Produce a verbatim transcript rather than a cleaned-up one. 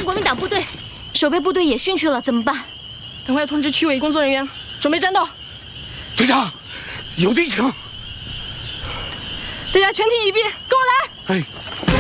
国民党部队，守备部队也殉去了，怎么办？ 赶快通知区委工作人员，准备战斗。 队长，有敌情！ 大家全体一臂，跟我来！ 哎。